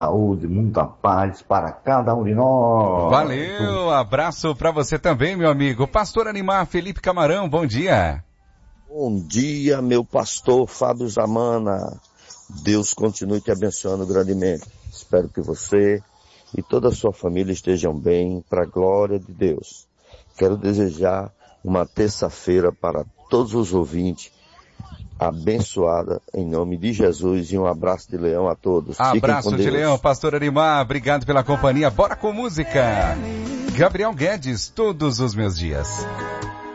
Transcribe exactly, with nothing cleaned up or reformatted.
saúde, muita paz para cada um de nós. Valeu, abraço para você também, meu amigo. Pastor Animar, Felipe Camarão, bom dia. Bom dia, meu pastor Fábio Zamana. Deus continue te abençoando grandemente. Espero que você e toda a sua família estejam bem, para a glória de Deus. Quero desejar uma terça-feira para todos os ouvintes, abençoada em nome de Jesus, e um abraço de leão a todos. Abraço de leão, pastor Arimar, obrigado pela companhia. Bora com música. Gabriel Guedes, todos os meus dias.